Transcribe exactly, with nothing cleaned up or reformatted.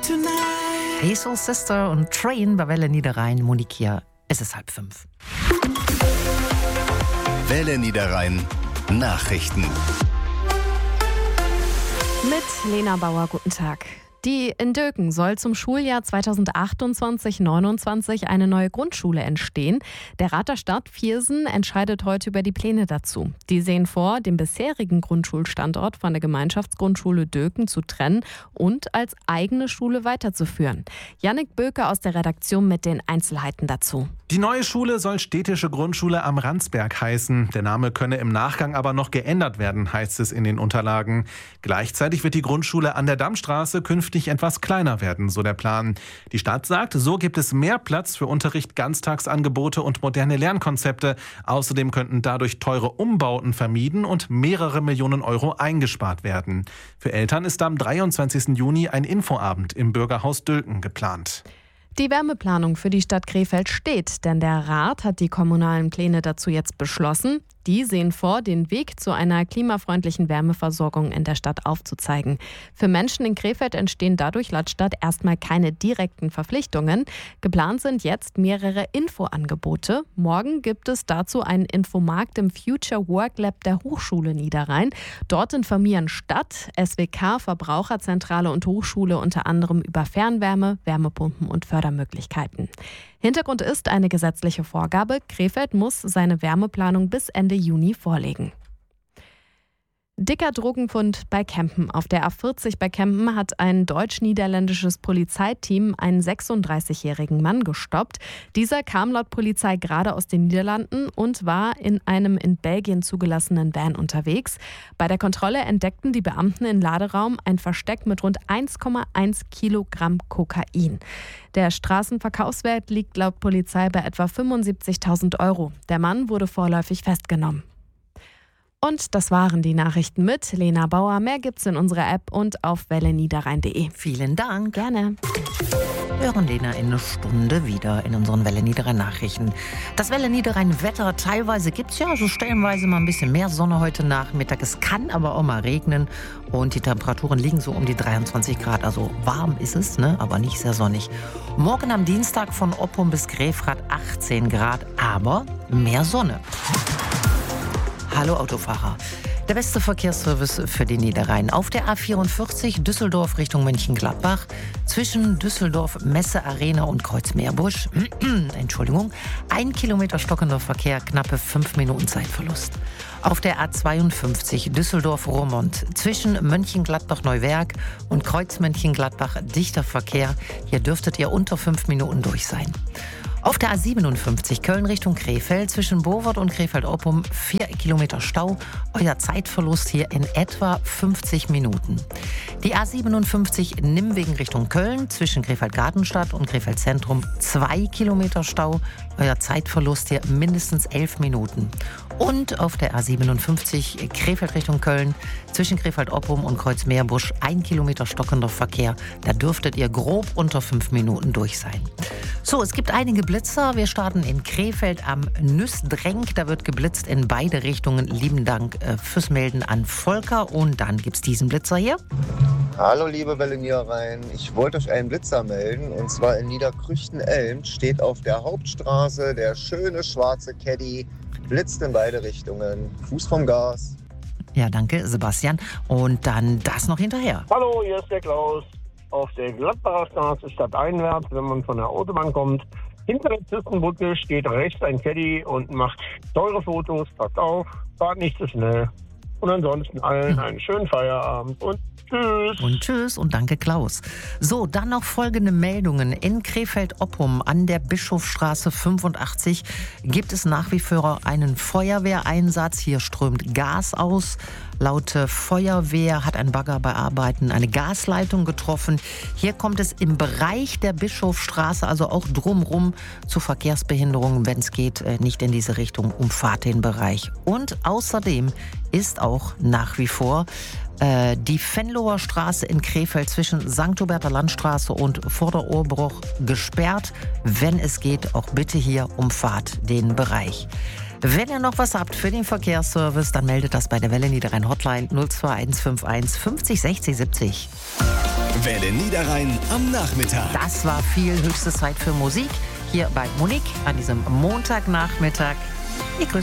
Hey Soul Sister und Train bei Welle Niederrhein. Monique hier. Es ist halb fünf. Welle Niederrhein Nachrichten. Mit Lena Bauer, guten Tag. Die in Döken soll zum Schuljahr zweitausendachtundzwanzig neunundzwanzig eine neue Grundschule entstehen. Der Rat der Stadt Viersen entscheidet heute über die Pläne dazu. Die sehen vor, den bisherigen Grundschulstandort von der Gemeinschaftsgrundschule Döken zu trennen und als eigene Schule weiterzuführen. Jannik Böke aus der Redaktion mit den Einzelheiten dazu. Die neue Schule soll Städtische Grundschule am Ransberg heißen. Der Name könne im Nachgang aber noch geändert werden, heißt es in den Unterlagen. Gleichzeitig wird die Grundschule an der Dammstraße künftig etwas kleiner werden, so der Plan. Die Stadt sagt, so gibt es mehr Platz für Unterricht, Ganztagsangebote und moderne Lernkonzepte. Außerdem könnten dadurch teure Umbauten vermieden und mehrere Millionen Euro eingespart werden. Für Eltern ist am dreiundzwanzigsten Juni ein Infoabend im Bürgerhaus Döken geplant. Die Wärmeplanung für die Stadt Krefeld steht, denn der Rat hat die kommunalen Pläne dazu jetzt beschlossen. Die sehen vor, den Weg zu einer klimafreundlichen Wärmeversorgung in der Stadt aufzuzeigen. Für Menschen in Krefeld entstehen dadurch laut Stadt erstmal keine direkten Verpflichtungen. Geplant sind jetzt mehrere Infoangebote. Morgen gibt es dazu einen Infomarkt im Future Work Lab der Hochschule Niederrhein. Dort informieren Stadt, S W K, Verbraucherzentrale und Hochschule unter anderem über Fernwärme, Wärmepumpen und Fördermöglichkeiten. Hintergrund ist eine gesetzliche Vorgabe. Krefeld muss seine Wärmeplanung bis Ende Juni vorlegen. Dicker Drogenfund bei Kempen. Auf der A vierzig bei Kempen hat ein deutsch-niederländisches Polizeiteam einen sechsunddreißigjährigen Mann gestoppt. Dieser kam laut Polizei gerade aus den Niederlanden und war in einem in Belgien zugelassenen Van unterwegs. Bei der Kontrolle entdeckten die Beamten im Laderaum ein Versteck mit rund eins Komma eins Kilogramm Kokain. Der Straßenverkaufswert liegt laut Polizei bei etwa fünfundsiebzigtausend Euro. Der Mann wurde vorläufig festgenommen. Und das waren die Nachrichten mit Lena Bauer. Mehr gibt's in unserer App und auf welle niederrhein punkt de. Vielen Dank. Gerne. Wir hören Lena in einer Stunde wieder in unseren Welle Niederrhein Nachrichten. Das Welle Niederrhein Wetter, teilweise gibt es ja so stellenweise mal ein bisschen mehr Sonne heute Nachmittag. Es kann aber auch mal regnen und die Temperaturen liegen so um die dreiundzwanzig Grad. Also warm ist es, ne? Aber nicht sehr sonnig. Morgen am Dienstag von Oppum bis Grefrath achtzehn Grad, aber mehr Sonne. Hallo Autofahrer. Der beste Verkehrsservice für den Niederrhein. Auf der A vierundvierzig Düsseldorf Richtung Mönchengladbach zwischen Düsseldorf Messe Arena und Kreuzmeerbusch. Entschuldigung. Ein Kilometer stockender Verkehr, knappe fünf Minuten Zeitverlust. Auf der A zweiundfünfzig Düsseldorf-Roermond zwischen Mönchengladbach-Neuwerk und Kreuz-Mönchengladbach dichter Verkehr. Hier dürftet ihr unter fünf Minuten durch sein. Auf der A siebenundfünfzig Köln Richtung Krefeld zwischen Bohwart und Krefeld-Oppum vier Kilometer Stau. Euer Zeitverlust hier in etwa fünfzig Minuten. Die A siebenundfünfzig Nimwegen Richtung Köln zwischen Krefeld-Gartenstadt und Krefeld-Zentrum zwei Kilometer Stau. Euer Zeitverlust hier mindestens elf Minuten. Und auf der A siebenundfünfzig Krefeld Richtung Köln zwischen Krefeld-Oppum und Kreuzmeerbusch ein Kilometer stockender Verkehr. Da dürftet ihr grob unter fünf Minuten durch sein. So, es gibt einige Blitzer. Wir starten in Krefeld am Nüßdrenk. Da wird geblitzt in beide Richtungen. Lieben Dank äh, fürs Melden an Volker. Und dann gibt's diesen Blitzer hier. Hallo liebe Welle Niederrhein, ich wollte euch einen Blitzer melden. Und zwar in Niederkrüchten-Elm steht auf der Hauptstraße der schöne schwarze Caddy. Blitzt in beide Richtungen. Fuß vom Gas. Ja, danke, Sebastian. Und dann das noch hinterher. Hallo, hier ist der Klaus. Auf der Gladbacher Straße stadteinwärts, wenn man von der Autobahn kommt. Hinter der Zistenbrücke steht rechts ein Caddy und macht teure Fotos. Passt auf, fahrt nicht zu schnell. Und ansonsten allen einen schönen Feierabend und tschüss. Und tschüss und danke Klaus. So, dann noch folgende Meldungen. In Krefeld-Oppum an der Bischofsstraße fünfundachtzig gibt es nach wie vor einen Feuerwehreinsatz. Hier strömt Gas aus. Laut Feuerwehr hat ein Bagger bei Arbeiten eine Gasleitung getroffen. Hier kommt es im Bereich der Bischofsstraße, also auch drumherum, zu Verkehrsbehinderungen, wenn es geht, nicht in diese Richtung, umfahrt den Bereich. Und außerdem ist auch nach wie vor äh, die Venloer Straße in Krefeld zwischen Sankt Huberter Landstraße und Vorderohrbruch gesperrt. Wenn es geht, auch bitte hier umfahrt den Bereich. Wenn ihr noch was habt für den Verkehrsservice, dann meldet das bei der Welle Niederrhein Hotline null zwei eins fünf eins fünfzig sechzig siebzig. Welle Niederrhein am Nachmittag. Das war viel höchste Zeit für Musik hier bei Monique an diesem Montagnachmittag. Ich grüße